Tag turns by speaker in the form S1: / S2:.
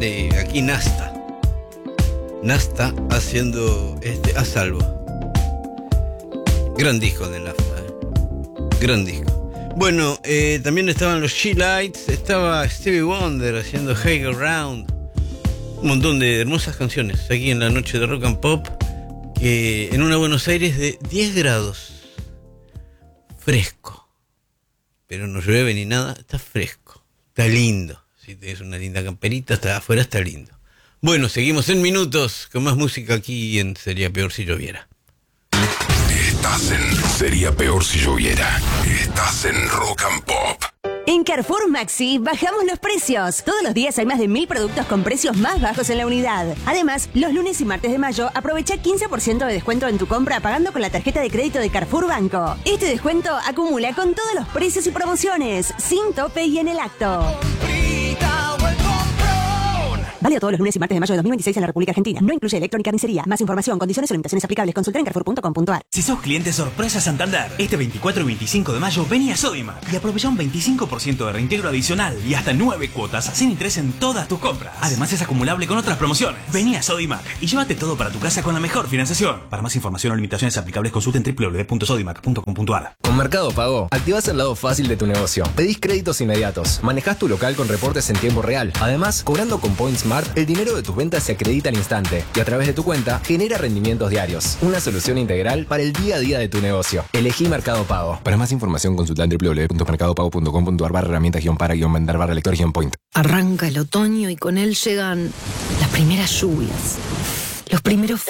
S1: de aquí Nasta. Nasta haciendo A Salvo. Gran disco de Nasta, gran disco. Bueno, también estaban los She Lights, estaba Stevie Wonder haciendo Hey Go Round. Un montón de hermosas canciones aquí en la noche de Rock and Pop, que en una Buenos Aires de 10 grados. Fresco. Pero no llueve ni nada, está fresco. Está lindo. Si tenés una linda camperita, está afuera, está lindo. Bueno, seguimos en minutos con más música aquí en Sería Peor Si Lloviera.
S2: Estás en Sería Peor Si Lloviera. Estás en Rock and Pop.
S3: En Carrefour Maxi bajamos los precios. Todos los días hay más de 1000 productos con precios más bajos en la unidad. Además, los lunes y martes de mayo aprovecha 15% de descuento en tu compra pagando con la tarjeta de crédito de Carrefour Banco. Este descuento acumula con todos los precios y promociones, sin tope y en el acto. Válido todos los lunes y martes de mayo de 2026 en la República Argentina. No incluye electrónica ni carnicería. Más información, condiciones o limitaciones aplicables. Consulta en carrefour.com.ar.
S4: Si sos cliente sorpresa Santander, este 24 y 25 de mayo vení a Sodimac y aprovecha un 25% de reintegro adicional y hasta 9 cuotas sin interés en todas tus compras. Además es acumulable con otras promociones. Vení a Sodimac y llévate todo para tu casa con la mejor financiación. Para más información o limitaciones aplicables consulta en www.sodimac.com.ar.
S5: Con Mercado Pago, activás el lado fácil de tu negocio. Pedís créditos inmediatos, manejás tu local con reportes en tiempo real. Además, cobrando con Point Smart, el dinero de tus ventas se acredita al instante y a través de tu cuenta genera rendimientos diarios. Una solución integral para el día a día de tu negocio. Elegí Mercado Pago. Para más información consulta en www.mercadopago.com.ar/herramientas-para-vender-lector-point.
S6: Arranca el otoño y con él llegan las primeras lluvias, los primeros